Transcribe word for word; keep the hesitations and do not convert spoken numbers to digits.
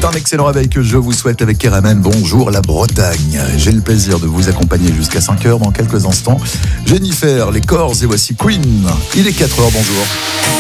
C'est un excellent réveil que je vous souhaite avec Kéramen. Bonjour la Bretagne. J'ai le plaisir de vous accompagner jusqu'à cinq heures dans quelques instants. Jennifer, les Corrs et voici Queen. Il est quatre heures, bonjour.